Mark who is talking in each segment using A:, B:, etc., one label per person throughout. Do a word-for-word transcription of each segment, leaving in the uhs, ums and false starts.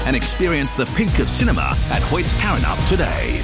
A: and experience the pink of cinema at Hoyt's Karrinyup today.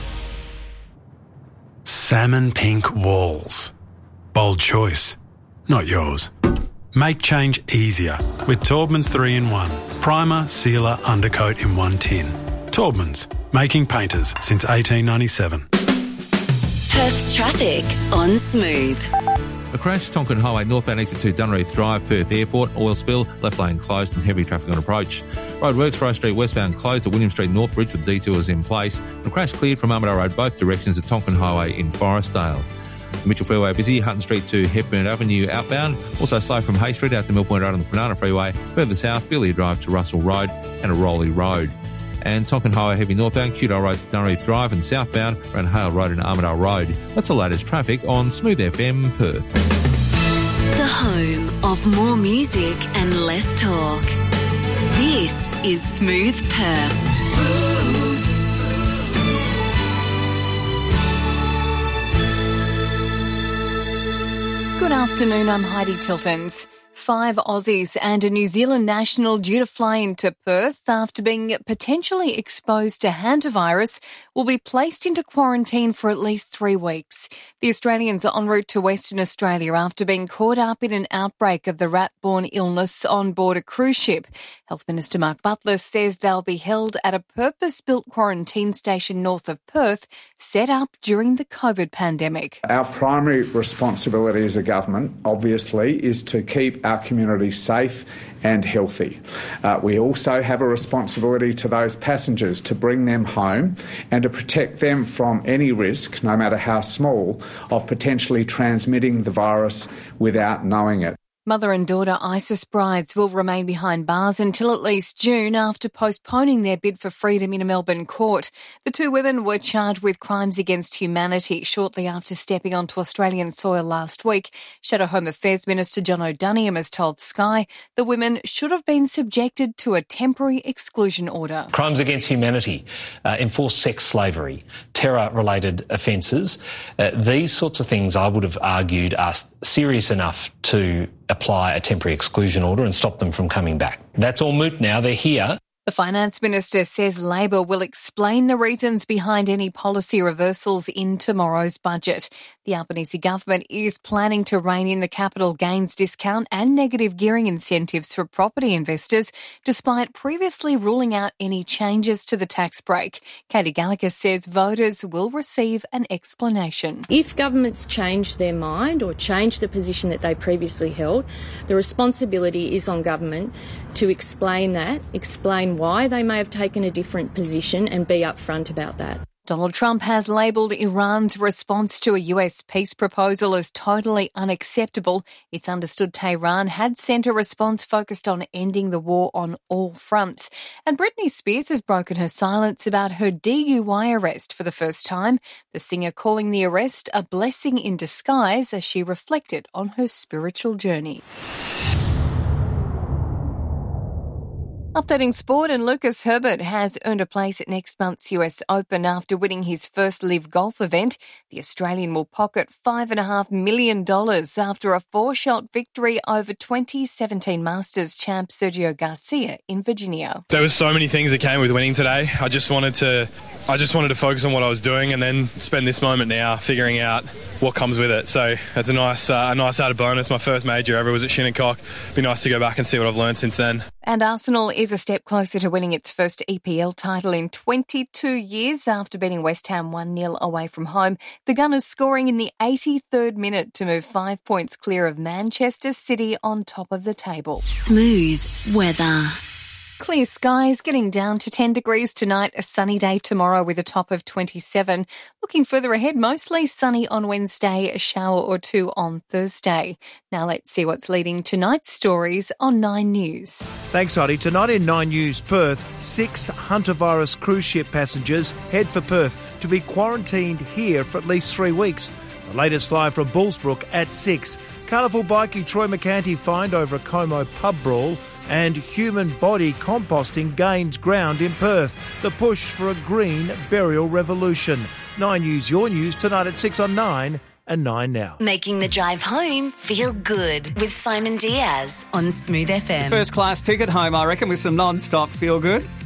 B: Salmon pink walls. Bold choice, not yours. Make change easier with Taubman's three in one. Primer, sealer, undercoat in one tin. Taubman's, making painters since eighteen ninety-seven.
C: Perth's traffic on Smooth.
D: A crash, Tonkin Highway northbound exit to Dunreath Drive, Perth Airport. Oil spill, left lane closed and heavy traffic on approach. Roadworks, Rose Street westbound closed at William Street North Bridge with detours in place. And crash cleared from Armadale Road both directions at Tonkin Highway in Forestdale. The Mitchell Freeway busy, Hutton Street to Hepburn Avenue outbound. Also slow from Hay Street out to Mill Point Road on the Banana Freeway. Further south, Billy Drive to Russell Road and a Rowley Road. And Tonkin Highway heavy northbound, Cudall Road to Dunreath Drive, and southbound around Hale Road and Armadale Road. That's the latest traffic on Smooth F M Perth.
C: The home of more music and less talk. This is Smooth Perth. Smooth.
E: Good afternoon, I'm Heidi Tiltons. Five Aussies and a New Zealand national due to fly into Perth after being potentially exposed to hantavirus will be placed into quarantine for at least three weeks. The Australians are en route to Western Australia after being caught up in an outbreak of the rat-borne illness on board a cruise ship. Health Minister Mark Butler says they'll be held at a purpose-built quarantine station north of Perth, set up during the COVID pandemic.
F: Our primary responsibility as a government, obviously, is to keep our community safe and healthy. Uh, we also have a responsibility to those passengers to bring them home and to protect them from any risk, no matter how small, of potentially transmitting the virus without knowing it.
E: Mother and daughter ISIS brides will remain behind bars until at least June after postponing their bid for freedom in a Melbourne court. The two women were charged with crimes against humanity shortly after stepping onto Australian soil last week. Shadow Home Affairs Minister John O'Duniam has told Sky the women should have been subjected to a temporary exclusion order.
G: Crimes against humanity, uh, enforced sex slavery, terror-related offences, uh, these sorts of things I would have argued are serious enough to apply a temporary exclusion order and stop them from coming back. That's all moot now. They're here.
E: The Finance Minister says Labor will explain the reasons behind any policy reversals in tomorrow's budget. The Albanese government is planning to rein in the capital gains discount and negative gearing incentives for property investors, despite previously ruling out any changes to the tax break. Katie Gallagher says voters will receive an explanation.
H: If governments change their mind or change the position that they previously held, the responsibility is on government to explain that, explain why they may have taken a different position and be upfront about that.
E: Donald Trump has labelled Iran's response to a U S peace proposal as totally unacceptable. It's understood Tehran had sent a response focused on ending the war on all fronts. And Britney Spears has broken her silence about her D U I arrest for the first time, the singer calling the arrest a blessing in disguise as she reflected on her spiritual journey. Updating sport, and Lucas Herbert has earned a place at next month's U S Open after winning his first live golf event. The Australian will pocket five point five million dollars after a four-shot victory over twenty seventeen Masters champ Sergio Garcia in Virginia.
I: There were so many things that came with winning today. I just wanted to, I just wanted to focus on what I was doing and then spend this moment now figuring out what comes with it. So it's a nice, uh, a nice added bonus. My first major ever was at Shinnecock. Be nice to go back and see what I've learned since then.
E: And Arsenal is a step closer to winning its first E P L title in twenty-two years after beating West Ham one nil away from home. The Gunners scoring in the eighty-third minute to move five points clear of Manchester City on top of the table.
C: Smooth weather.
E: Clear skies, getting down to ten degrees tonight, a sunny day tomorrow with a top of twenty-seven. Looking further ahead, mostly sunny on Wednesday, a shower or two on Thursday. Now let's see what's leading tonight's stories on Nine News.
J: Thanks, Heidi. Tonight in Nine News Perth, six hantavirus cruise ship passengers head for Perth to be quarantined here for at least three weeks. The latest live from Bullsbrook at six. Colourful bikie Troy McCanty fined over a Como pub brawl. And human body composting gains ground in Perth. The push for a green burial revolution. Nine News, your news tonight at six on Nine and Nine Now.
C: Making the drive home feel good with Simon Diaz on Smooth F M.
K: First class ticket home, I reckon, with some non-stop feel good.